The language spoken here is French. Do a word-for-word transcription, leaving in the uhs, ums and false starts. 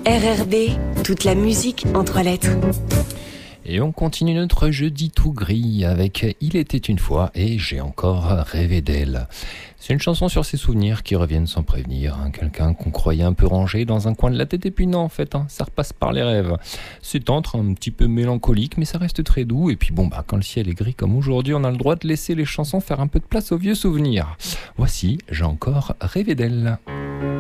R R B, toute la musique en trois lettres. Et on continue notre jeudi tout gris avec Il était une fois et J'ai encore rêvé d'elle. C'est une chanson sur ses souvenirs qui reviennent sans prévenir. Hein. Quelqu'un qu'on croyait un peu rangé dans un coin de la tête et puis non en fait, hein, ça repasse par les rêves. C'est entre un petit peu mélancolique mais ça reste très doux. Et puis bon, bah, quand le ciel est gris comme aujourd'hui, on a le droit de laisser les chansons faire un peu de place aux vieux souvenirs. Voici J'ai encore rêvé d'elle.